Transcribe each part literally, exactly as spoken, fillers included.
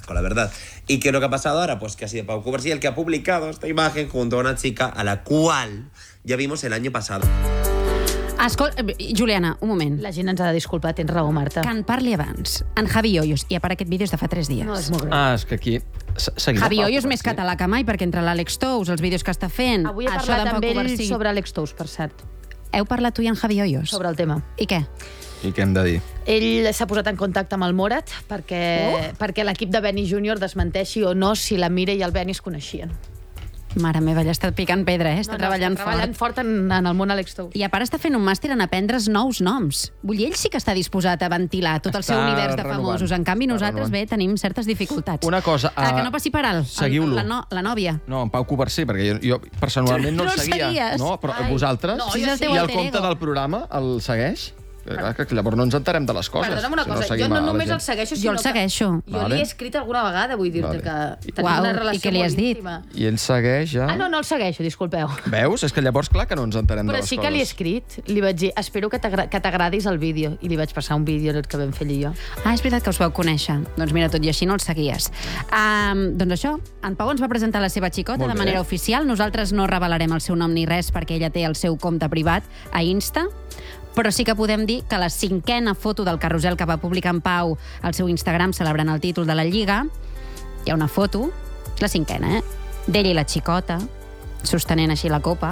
con la verdad. ¿Y qué es lo que ha pasado ahora? Pues que ha sido Pau Coversí el que ha publicado esta imagen junto a una chica a la cual ya vimos el año pasado. Escolta, Juliana, un moment. La gent ens ha de disculpar, tens raó, Marta. Que en parli abans. En Javi Hoyos, i a part aquest vídeo és de fa tres dies. No, és molt greu. Ah, és que aquí... Javi Hoyos més català que mai, perquè entre l'Àlex Tous, els vídeos que està fent... Avui he això parlat amb ell Coversí... sobre Àlex Tous, per cert. Heu parlat tu i en Javi Hoyos? Sobre el tema. I què? I què hem de dir? Ell s'ha posat en contacte amb el Morat perquè, oh. perquè l'equip de Benny júnior desmenteixi o no si la Mira i el Benny es coneixien. Mare meva, ja està picant pedra, eh? Està no, no, treballant, està treballant fort. fort en, en el món Àlex Tous. I a part està fent un màster en aprendre's nous noms. Vull dir, ell sí que està disposat a ventilar tot el Està seu univers de renovant. famosos. En canvi, Està nosaltres, renovant. bé, tenim certes dificultats. Una cosa... Ah, uh, que no passi per alt. Seguiu-lo. La, no, la nòvia. No, en Pau Coversí, perquè jo, jo personalment no, No el el seguia. seguies. No, però Ai, vosaltres? no, jo sí. I el compte del programa el segueix? Clar, que llavors no ens enterem de les coses. Perdona'm una si cosa, seguim jo no a la només gent. el segueixo, Jo sinó el segueixo. que jo Vale. li he escrit alguna vegada, vull dir-te Vale. que tenim Uau, una i relació què li has molt dit? íntima. I ell segueix ja... Ah, no, no el segueixo, disculpeu. Veus? És que llavors, clar, que no ens enterem Però de les sí coses. que li he escrit, li vaig dir, espero que t'agra- que t'agradis el vídeo. I li vaig passar un vídeo que vam fer ell i jo. Ah, és veritat que us vau conèixer. Doncs mira, tot i així no el seguies. Um, doncs això, en Pau ens va presentar la seva xicota Molt de bé. manera oficial. Nosaltres no revelarem el seu nom ni res perquè ella té el seu compte privat a Insta, però sí que podem dir que la cinquena foto del carrusel que va publicar en Pau al seu Instagram celebrant el títol de la Lliga, hi ha una foto, és la cinquena, eh? D'ell i la xicota, sostenint així la copa.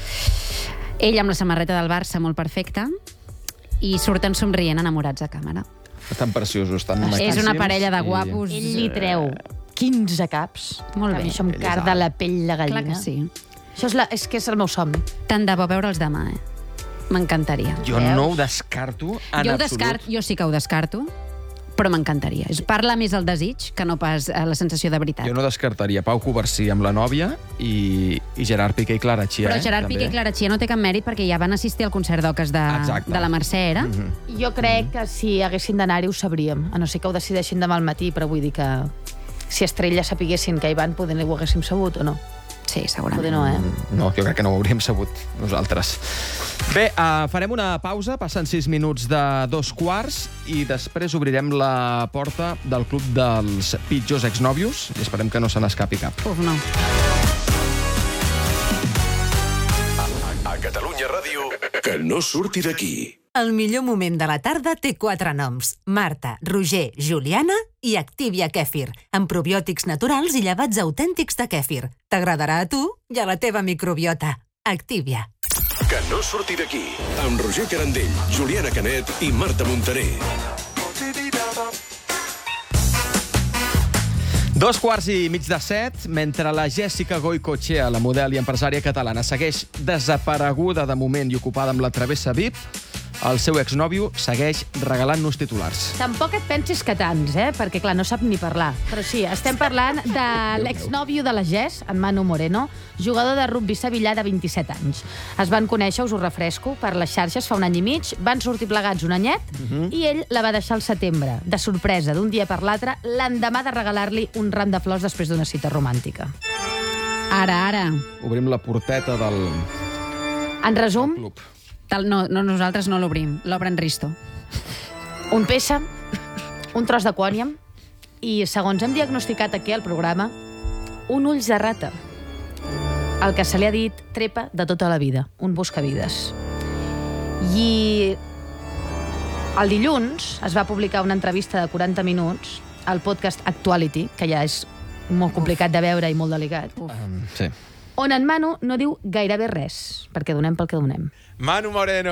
Ell amb la samarreta del Barça molt perfecta i surten somrient enamorats a càmera. Estan preciosos, estan És maquíssims. una parella de i- guapos. Ell li treu quinze caps. Molt que a bé. mi això em Ell és carda alt. la pell de gallina. Clar que sí. Això és, la, és que és el meu somni. Tant de bo veure'ls demà, eh? M'encantaria. Jo no ho descarto en jo, ho absolut. descart, jo sí que ho descarto, però m'encantaria. És parla més el desig que no pas eh, la sensació de veritat. Jo no descartaria Pau Coversí amb la nòvia i, i Gerard Piqué i Clara Chia. Però Gerard eh, Piqué i també. Clara Chia no té cap mèrit perquè ja van assistir al concert d'oques de, Exacte. de la Mercè, era? Mhm. Jo crec que si haguessin d'anar-hi ho sabríem, a no ser que ho decideixin demà al matí, però vull dir que si Estrella sapiguessin que hi van, poder ho haguéssim sabut o no. Sí, Poder segurament. no, eh? No, jo crec que no ho hauríem sabut nosaltres. Bé, uh, farem una pausa, passen sis minuts de dos quarts i després obrirem la porta del club dels pitjors exnòvios i esperem que no se n'escapi cap. Uf, no. A Catalunya Ràdio, que no surti d'aquí. El millor moment de la tarda té quatre noms. Marta, Roger, Juliana i Activia Kèfir, amb probiòtics naturals i llevats autèntics de kèfir. T'agradarà a tu i a la teva microbiota. Activia. Que no surti d'aquí. Amb Roger Carandell, Juliana Canet i Marta Montaner. Dos quarts i mig de set, mentre la Jessica Goicoechea, la model i empresària catalana, segueix desapareguda de moment i ocupada amb la travessa V I P, el seu exnòvio segueix regalant-nos titulars. Tampoc et pensis que tants, eh? Perquè, clar, no sap ni parlar. Però sí, estem parlant de l'exnòvio de la Jess, en Manu Moreno, jugador de rugby sevillà de vint-i-set anys. Es van conèixer, us ho refresco, per les xarxes fa un any i mig, van sortir plegats un anyet, uh-huh. i ell la va deixar al setembre, de sorpresa, d'un dia per l'altre, l'endemà de regalar-li un ram de flors després d'una cita romàntica. Ara, ara. Obrim la porteta del En resum, club. Tal, no, no, nosaltres no l'obrim, l'obren Risto. un peça, un tros de quòniam i, segons hem diagnosticat aquí al programa, un ulls de rata. El que se li ha dit trepa de tota la vida, un buscavides. I el dilluns es va publicar una entrevista de quaranta minuts al podcast Actuality, que ja és molt complicat de veure i molt delicat, Um, sí. on en Manu no diu gairebé res, perquè donem pel que donem. Manu Moreno,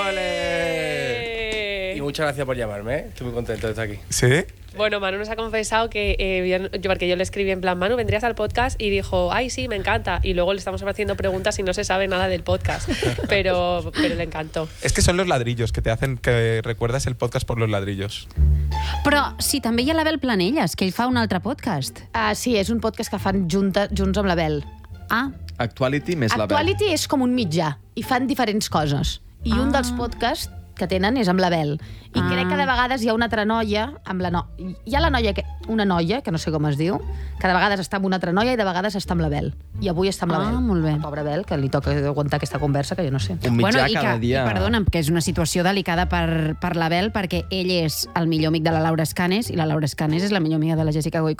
¡ole! Y muchas gracias por llamarme, ¿eh? Estoy muy contento de estar aquí. ¿Sí? Bueno, Manu nos ha confesado que eh, yo, yo- porque yo le escribí en plan, Manu, ¿vendrías al podcast? Y dijo, ay, sí, me encanta. Y luego le estamos haciendo preguntas y no se sabe nada del podcast. Pero, pero le encantó. Es que son los ladrillos que te hacen que recuerdas el podcast por los ladrillos. Però sí, també hi ha l'Abel Planelles, que ell fa un altre podcast. Ah, sí, és un podcast que fan junta, junts amb l'Abel. Ah, Actuality més la Actuality és com un mitjà i fan diferents coses. I Ah. un dels podcasts que tenen és amb l'Abel. I Ah. crec que de vegades hi ha una altra noia amb la no... Hi ha la noia que... una noia, que no sé com es diu, que de vegades està amb una altra noia i de vegades està amb l'Abel. I avui està amb l'Abel. Ah, molt bé. El pobre Abel, que li toca aguantar aquesta conversa, que jo no sé. Un mitjà i cada que, dia... I perdona'm, que és una situació delicada per, per l'Abel, perquè ell és el millor amic de la Laura Escanes i la Laura Escanes és la millor amiga de la Jessica Goicoechea.